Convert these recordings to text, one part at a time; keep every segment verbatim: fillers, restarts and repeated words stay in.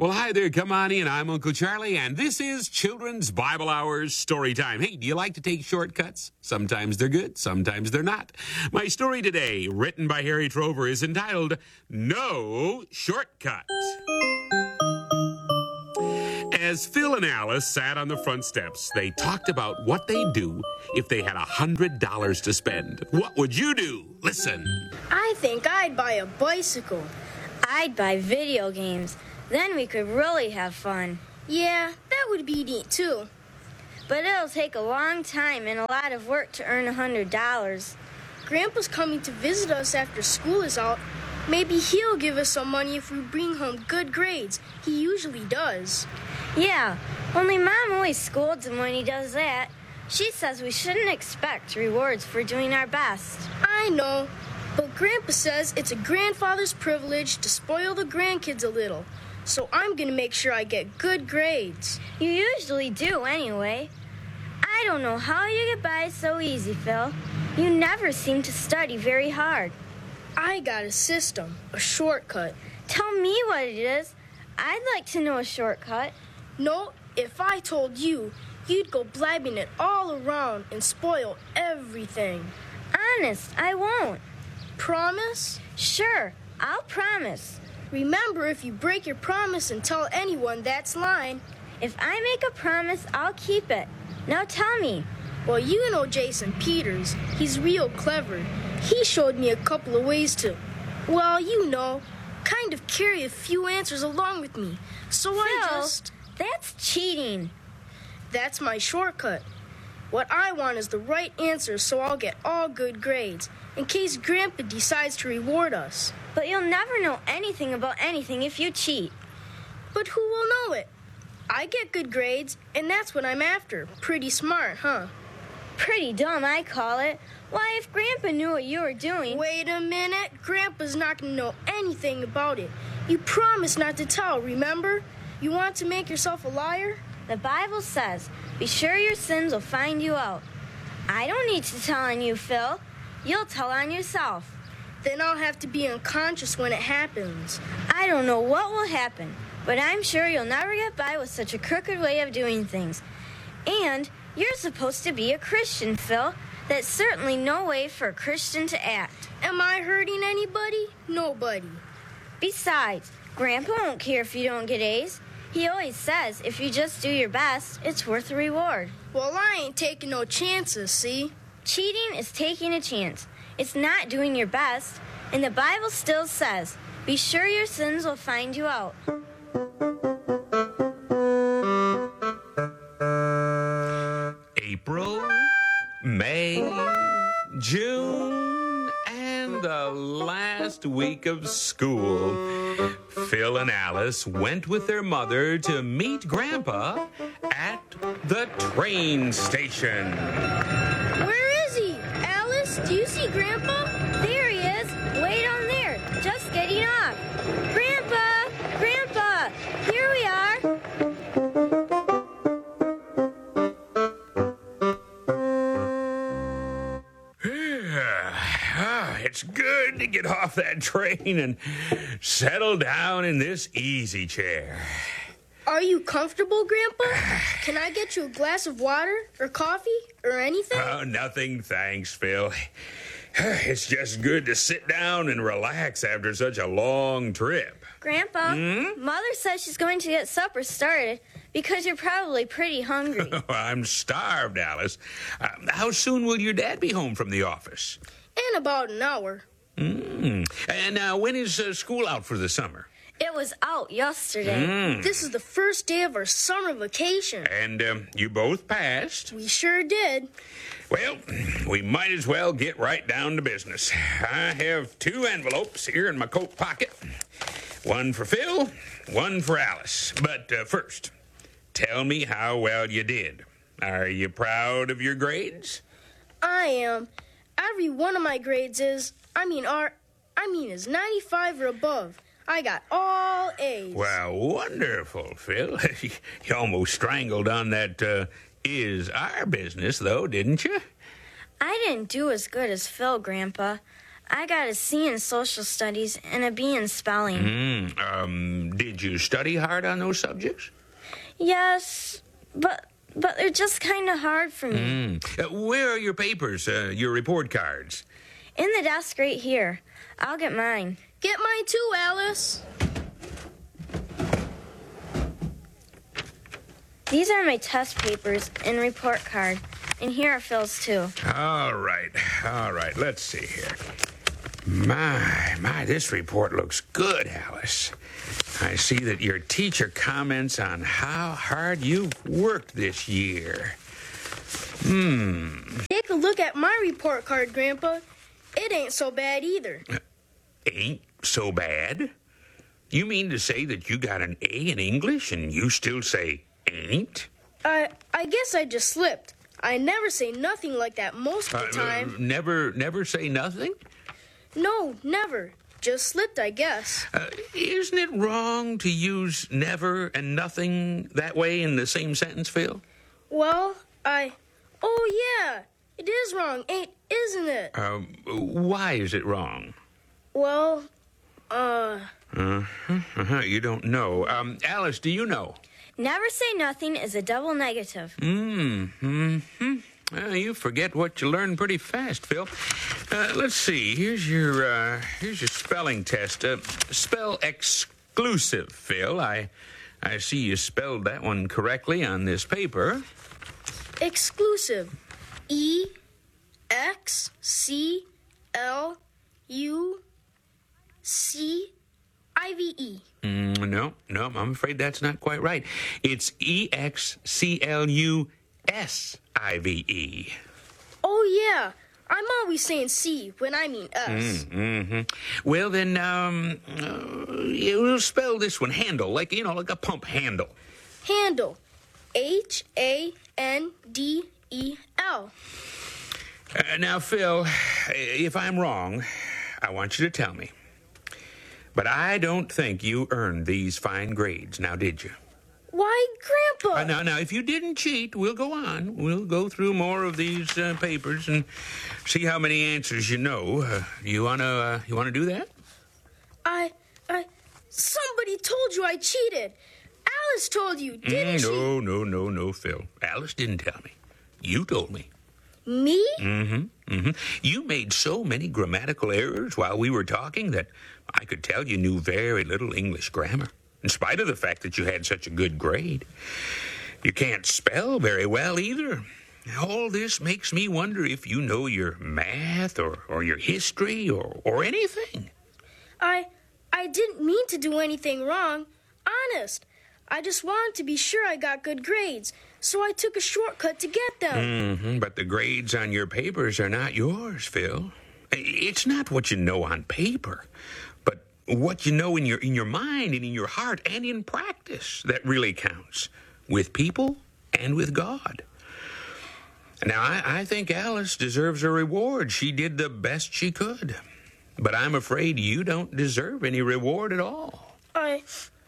Well, hi there. Come on in. I'm Uncle Charlie, and this is Children's Bible Hours Story Time. Hey, do you like to take shortcuts? Sometimes they're good, sometimes they're not. My story today, written by Harry Trover, is entitled, No Shortcut. As Phil and Alice sat on the front steps, they talked about what they'd do if they had a hundred dollars to spend. What would you do? Listen. I think I'd buy a bicycle. I'd buy video games. Then we could really have fun. Yeah, that would be neat too. But it'll take a long time and a lot of work to earn a hundred dollars. Grandpa's coming to visit us after school is out. Maybe he'll give us some money if we bring home good grades. He usually does. Yeah, only Mom always scolds him when he does that. She says we shouldn't expect rewards for doing our best. I know, but Grandpa says it's a grandfather's privilege to spoil the grandkids a little. So I'm going to make sure I get good grades. You usually do anyway. I don't know how you get by so easy, Phil. You never seem to study very hard. I got a system, a shortcut. Tell me what it is. I'd like to know a shortcut. No, if I told you, you'd go blabbing it all around and spoil everything. Honest, I won't. Promise? Sure, I'll promise. Remember, if you break your promise and tell anyone, that's lying. If I make a promise, I'll keep it. Now tell me. Well, you know Jason Peters. He's real clever. He showed me a couple of ways to, well, you know, kind of carry a few answers along with me. So Phil, I just... That's cheating. That's my shortcut. What I want is the right answer, so I'll get all good grades, in case Grandpa decides to reward us. But you'll never know anything about anything if you cheat. But who will know it? I get good grades, and that's what I'm after. Pretty smart, huh? Pretty dumb, I call it. Why, if Grandpa knew what you were doing... Wait a minute. Grandpa's not going to know anything about it. You promised not to tell, remember? You want to make yourself a liar? The Bible says, be sure your sins will find you out. I don't need to tell on you, Phil. You'll tell on yourself. Then I'll have to be unconscious when it happens. I don't know what will happen, but I'm sure you'll never get by with such a crooked way of doing things. And you're supposed to be a Christian, Phil. That's certainly no way for a Christian to act. Am I hurting anybody? Nobody. Besides, Grandpa won't care if you don't get A's. He always says if you just do your best, it's worth the reward. Well, I ain't taking no chances, see? Cheating is taking a chance. It's not doing your best. And the Bible still says, be sure your sins will find you out. April, May, June, and the last week of school. Phil and Alice went with their mother to meet Grandpa at the train station. Where is he? Alice, do you see Grandpa? There he is. Way down there. Just getting off. Grandpa! Grandpa! Here we are. It's good to get off that train and settle down in this easy chair. Are you comfortable, Grandpa? Can I get you a glass of water or coffee or anything? Oh, nothing, thanks, Phil. It's just good to sit down and relax after such a long trip. Grandpa, Hmm? Mother says she's going to get supper started because you're probably pretty hungry. I'm starved, Alice. Uh, how soon will your dad be home from the office? In about an hour. Mm. And uh, when is uh, school out for the summer? It was out yesterday. Mm. This is the first day of our summer vacation. And um, you both passed? We sure did. Well, we might as well get right down to business. I have two envelopes here in my coat pocket. One for Phil, one for Alice. But uh, first, tell me how well you did. Are you proud of your grades? I am. Every one of my grades is, I mean, are, I mean, is ninety-five or above. I got all A's. Well, wonderful, Phil. You almost strangled on that uh, is our business, though, didn't you? I didn't do as good as Phil, Grandpa. I got a C in social studies and a B in spelling. Mm, um, did you study hard on those subjects? Yes, but but they're just kind of hard for me. Mm. Uh, where are your papers, uh, your report cards? In the desk right here. I'll get mine. Get mine too, Alice. These are my test papers and report card. And here are Phil's too. All right, all right, let's see here. My, my, this report looks good, Alice. I see that your teacher comments on how hard you've worked this year. Hmm. Take a look at my report card, Grandpa. It ain't so bad either. Ain't so bad? You mean to say that you got an A in English and you still say ain't? I I guess I just slipped. I never say nothing like that most of the Uh, time. never, never say nothing? No, never. Just slipped, I guess. Uh, isn't it wrong to use never and nothing that way in the same sentence, Phil? Well, I... Oh, yeah. It is wrong, ain't, isn't it? Um, why is it wrong? Well, uh... Uh-huh, uh-huh, you don't know. Um, Alice, do you know? Never say nothing is a double negative. Mm-hmm. Well, you forget what you learn pretty fast, Phil. Uh, let's see. Here's your uh, here's your spelling test. Uh, spell exclusive, Phil. I I see you spelled that one correctly on this paper. Exclusive. E X C L U C I V E. Mm, no, no, I'm afraid that's not quite right. It's E X C L U S I V E. Oh, yeah. I'm always saying C when I mean us. Mm-hmm. Well, then, um, uh, we'll spell this one handle, like, you know, like a pump handle. Handle. H A N D E L. Uh, now, Phil, if I'm wrong, I want you to tell me. But I don't think you earned these fine grades, now did you? Why, Grandpa? Uh, now, now, if you didn't cheat, we'll go on. We'll go through more of these uh, papers and see how many answers you know. Uh, you wanna, uh, you wanna do that? I, I, somebody told you I cheated. Alice told you, didn't Mm, she? no, no, no, no, Phil. Alice didn't tell me. You told me. Me? Mm-hmm, mm-hmm. You made so many grammatical errors while we were talking that I could tell you knew very little English grammar, in spite of the fact that you had such a good grade. You can't spell very well either. All this makes me wonder if you know your math or, or your history or, or anything. I, I didn't mean to do anything wrong. Honest. I just wanted to be sure I got good grades, so I took a shortcut to get them. Mm-hmm, but the grades on your papers are not yours, Phil. It's not what you know on paper, but what you know in your in your mind and in your heart and in practice that really counts, with people and with God. Now, I, I think Alice deserves a reward. She did the best she could. But I'm afraid you don't deserve any reward at all. I,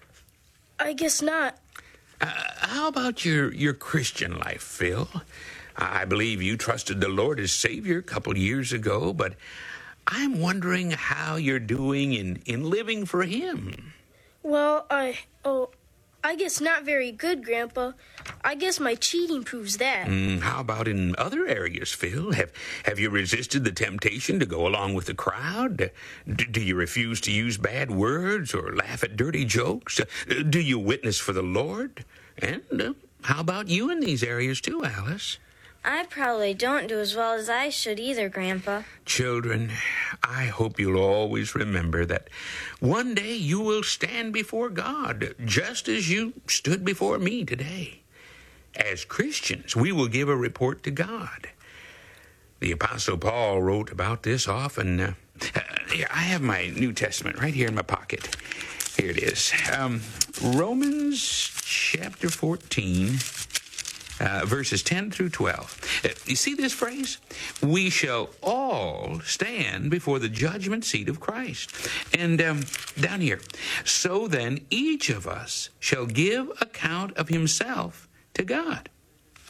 I guess not. Uh, how about your, your Christian life, Phil? I believe you trusted the Lord as Savior a couple years ago, but I'm wondering how you're doing in, in living for Him. Well, I, oh, I guess not very good, Grandpa. I guess my cheating proves that. Mm, how about in other areas, Phil? Have have you resisted the temptation to go along with the crowd? D- do you refuse to use bad words or laugh at dirty jokes? Uh, do you witness for the Lord? And uh, how about you in these areas too, Alice? I probably don't do as well as I should either, Grandpa. Children, I hope you'll always remember that one day you will stand before God, just as you stood before me today. As Christians, we will give a report to God. The Apostle Paul wrote about this often. Uh, uh, here, I have my New Testament right here in my pocket. Here it is. Um, Romans chapter fourteen. Uh, verses ten through twelve. Uh, you see this phrase? We shall all stand before the judgment seat of Christ. And um, down here, so then each of us shall give account of himself to God.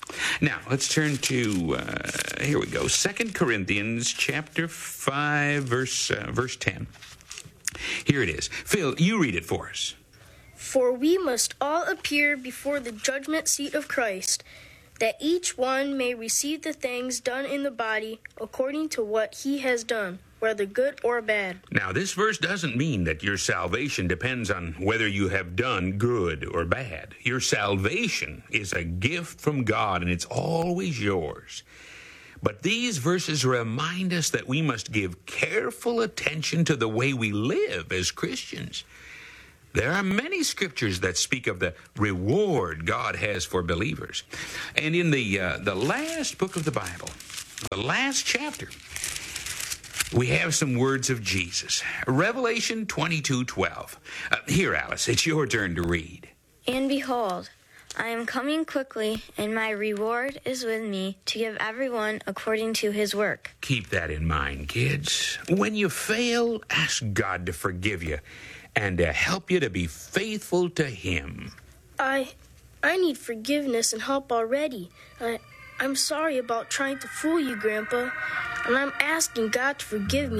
Now, let's turn to, uh, here we go, Second Corinthians chapter five, verse, uh, verse ten. Here it is. Phil, you read it for us. For we must all appear before the judgment seat of Christ, that each one may receive the things done in the body according to what he has done, whether good or bad. Now, this verse doesn't mean that your salvation depends on whether you have done good or bad. Your salvation is a gift from God, and it's always yours. But these verses remind us that we must give careful attention to the way we live as Christians. There are many scriptures that speak of the reward God has for believers. And in the uh, the last book of the Bible, the last chapter, we have some words of Jesus. Revelation twenty-two twelve. Uh, here, Alice, it's your turn to read. And behold, I am coming quickly, and my reward is with me to give everyone according to his work. Keep that in mind, kids. When you fail, ask God to forgive you and to help you to be faithful to him. I I need forgiveness and help already. I I'm sorry about trying to fool you, Grandpa, and I'm asking God to forgive me